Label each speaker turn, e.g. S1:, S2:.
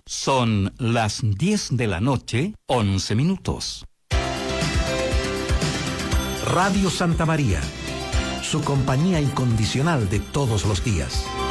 S1: Son las 10 de la noche, 11 minutos.
S2: Radio Santa María, su compañía incondicional de todos los días.